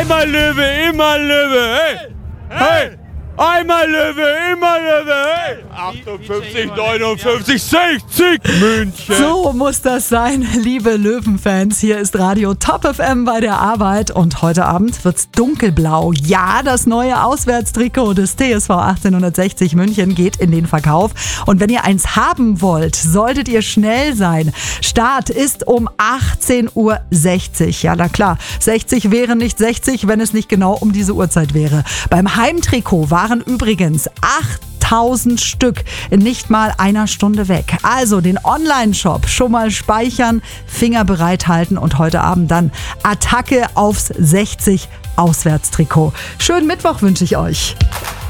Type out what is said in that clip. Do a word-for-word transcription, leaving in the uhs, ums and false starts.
Einmal Löwe, immer Löwe, hey! Hey! Einmal Löwe, immer Löwe, hey! achtundfünfzig, neunundfünfzig, sechzig München! So muss das sein, liebe Löwenfans. Hier ist Radio Top F M bei der Arbeit und heute Abend wird's dunkelblau. Ja, das neue Auswärtstrikot des T S V achtzehnhundertsechzig München geht in den Verkauf. Und wenn ihr eins haben wollt, solltet ihr schnell sein. Start ist um achtzehn Uhr sechzig. Ja, na klar, sechzig wäre nicht sechzig, wenn es nicht genau um diese Uhrzeit wäre. Beim Heimtrikot waren übrigens achttausend Stück in nicht mal einer Stunde weg. Also den Online-Shop schon mal speichern, Finger bereithalten und heute Abend dann Attacke aufs sechzig Auswärtstrikot. Schönen Mittwoch wünsche ich euch.